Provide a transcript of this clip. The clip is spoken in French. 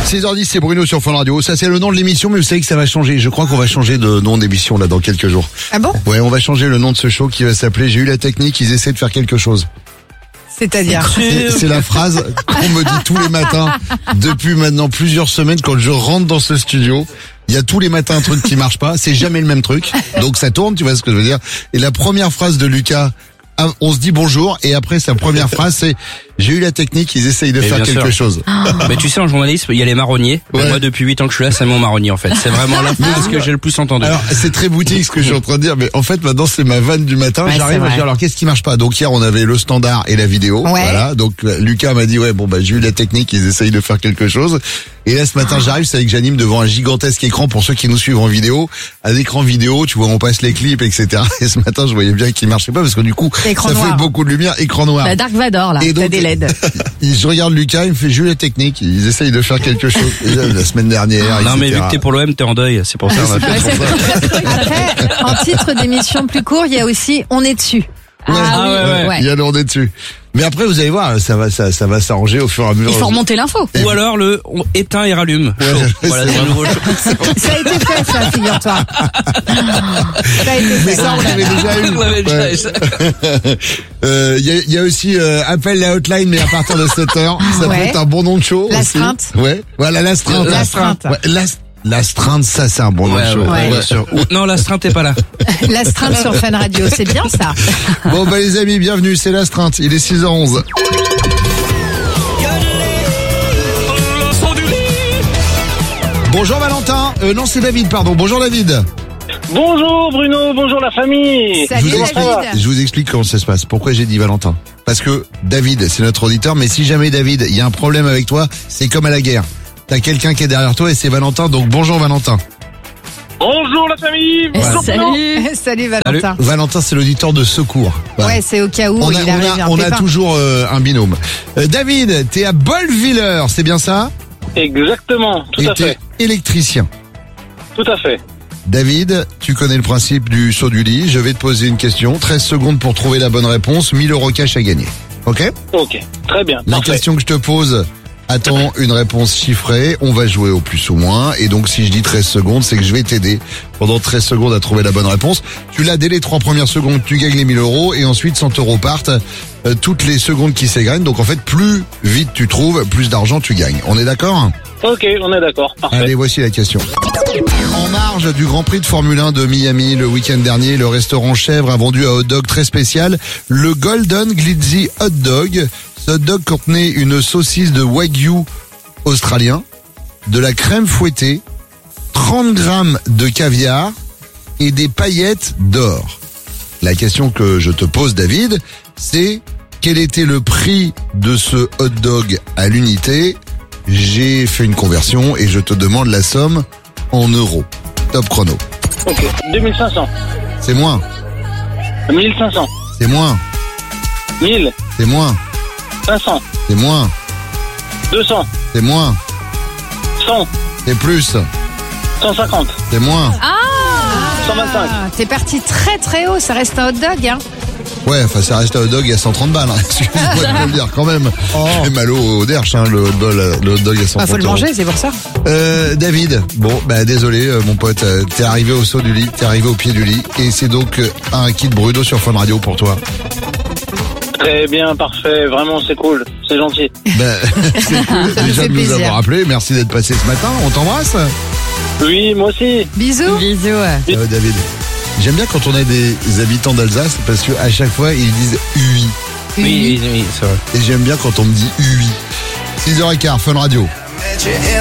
6h10, c'est Bruno sur Fun Radio. Ça, c'est le nom de l'émission, mais vous savez que ça va changer. Je crois qu'on va changer de nom d'émission là dans quelques jours. Ah bon? Ouais, on va changer le nom de ce show qui va s'appeler J'ai eu la technique, ils essaient de faire quelque chose. C'est-à-dire? C'est la phrase qu'on me dit tous les matins depuis maintenant plusieurs semaines quand je rentre dans ce studio. Il y a tous les matins un truc qui marche pas, c'est jamais le même truc. Donc ça tourne, tu vois ce que je veux dire. Et la première phrase de Lucas, on se dit bonjour, et après sa première phrase c'est j'ai eu la technique, ils essayent de faire quelque chose. Mais tu sais, en journalisme, il y a les marronniers. Ouais. Moi, depuis 8 ans que je suis là, c'est mon marronnier, en fait. C'est vraiment la phrase que j'ai le plus entendue. Alors, c'est très boutique ce que je suis en train de dire, mais en fait, maintenant, c'est ma vanne du matin. Ouais, J'arrive à dire, alors, qu'est-ce qui marche pas? Donc, hier, on avait le standard et la vidéo. Ouais. Voilà. Donc, Lucas m'a dit, ouais, bon, bah, j'ai eu la technique, ils essayent de faire quelque chose. Et là, ce matin, j'arrive, c'est avec j'anime devant un gigantesque écran pour ceux qui nous suivent en vidéo. Un écran vidéo, tu vois, on passe les clips, etc. Et ce matin, je voyais bien qu'il marchait pas parce que du coup, Écran ça noir. fait beaucoup de lumière, écran noir. La Dark Vador, là, Et t'as donc, des LED. Je regarde Lucas, il me fait, j'ai eu la technique, ils essayent de faire quelque chose. Et là, la semaine dernière, Non, mais vu etc. que t'es pour l'OM, t'es en deuil. C'est pour ça. on a fait Après, en titre d'émission plus court, il y a aussi On est dessus. Ouais, ouais. il y a le on est dessus. Mais après, vous allez voir, ça va s'arranger au fur et à mesure. Il faut remonter l'info. Ou alors on éteint et rallume. Ouais, Chaud. Voilà, c'est c'est un nouveau show. Ça a été fait, ça, figure-toi. Ça a été Mais fait. ça, on l'avait déjà eu. On l'avait déjà Ouais. eu, ça. Il y a aussi appelle la hotline, mais à partir de 7h, ça Ouais. peut être un bon nom de show. L'astreinte. Aussi. Ouais, voilà l'astreinte. L'astreinte. Ouais, l'astreinte, ça c'est un bon nom de show. ouais. bien sûr. Non, l'astreinte est pas là. L'astreinte sur Fun Radio, c'est bien ça. Bon bah les amis, bienvenue, c'est l'astreinte. Il est 6h11. Bonjour Valentin. Non, c'est David, pardon. Bonjour David. Bonjour Bruno, bonjour la famille. Salut Je vous explique comment ça se passe. Pourquoi j'ai dit Valentin? Parce que David, c'est notre auditeur, mais si jamais David, il y a un problème avec toi, c'est comme à la guerre. T'as quelqu'un qui est derrière toi et c'est Valentin, donc bonjour Valentin. Bonjour la famille. Bonjour Bruno. Salut. Salut Valentin. Valentin, c'est l'auditeur de secours. Voilà. Ouais, c'est au cas où On il arrive un a pépin. toujours un binôme. David, t'es à Bolviller, c'est bien ça? Exactement, tout Et à fait. t'es électricien. Tout à fait. David, tu connais le principe du saut du lit. Je vais te poser une question. 13 secondes pour trouver la bonne réponse. 1000 € cash à gagner. Ok? Ok, très bien. La Parfait. question que je te pose attend une réponse chiffrée. On va jouer au plus ou moins. Et donc, si je dis 13 secondes, c'est que je vais t'aider pendant 13 secondes à trouver la bonne réponse. Tu l'as dès les 3 premières secondes, tu gagnes les 1000 € et ensuite 100 € partent toutes les secondes qui s'égrènent. Donc, en fait, plus vite tu trouves, plus d'argent tu gagnes. On est d'accord? Ok, on est d'accord. Parfait. Allez, voici la question. En marge du Grand Prix de Formule 1 de Miami le week-end dernier, le restaurant Chèvre a vendu un hot dog très spécial, le Golden Glizzy Hot Dog. Ce hot dog contenait une saucisse de Wagyu australien, de la crème fouettée, 30 grammes de caviar et des paillettes d'or. La question que je te pose, David, c'est quel était le prix de ce hot dog à l'unité? J'ai fait une conversion et je te demande la somme en euros. Top chrono. Ok, 2500. C'est moins, 1500. c'est moins, 1000. c'est moins, 500. c'est moins, 200. c'est moins, 100. c'est plus, 150. c'est moins. 125. Ah, t'es parti très très haut, ça reste un hot dog, hein. Ouais, enfin ça reste un hot dog à 130 balles. Hein. Excuse-moi de le dire quand même. J'ai mal au derche, hein, le hot dog à 130 Ah, faut le euros. manger, c'est pour ça. David, bon, bah désolé mon pote, t'es arrivé au saut du lit, t'es arrivé au pied du lit, et c'est donc un kit Bruno sur Fun Radio pour toi. Très bien, parfait. Vraiment, c'est cool. C'est gentil. Ben, c'est cool Ça nous déjà fait de nous plaisir. avoir appelé, merci d'être passé ce matin, on t'embrasse. Oui, moi aussi. Bisous. Bisous. David, j'aime bien quand on a des habitants d'Alsace, parce que à chaque fois ils disent oui, Oui, c'est vrai. et j'aime bien quand on me dit oui. 6h15, Fun Radio.